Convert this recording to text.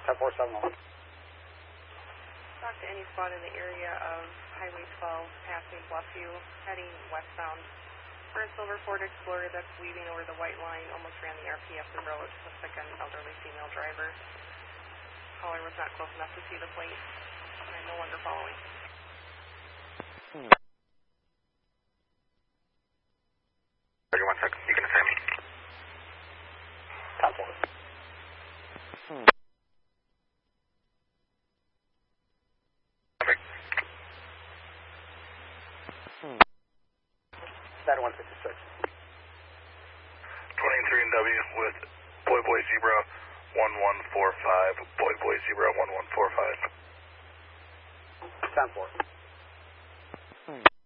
10-4-7-1. Talk to any squad in the area of Highway 12, passing Bluffview, heading westbound. For a silver Ford Explorer that's weaving over the white line, almost ran the RP up the road with a second elderly female driver. Caller was not close enough to see the plate, and I'm no longer following. 31 seconds, you can assign me. 10-4. That 156. 23 and W with Boy Zebra 1145, Boy Zebra 1145. 10-4.